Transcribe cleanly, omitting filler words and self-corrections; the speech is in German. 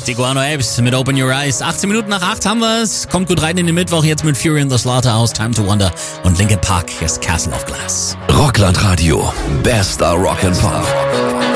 Die Guano Apes mit Open Your Eyes. 18 Minuten nach 8 haben wir es. Kommt gut rein in den Mittwoch jetzt mit Fury and the Slaughterhouse, Time to Wonder und Linkin Park. Hier ist Castle of Glass. Rockland Radio. Bester Rock'n'Pop.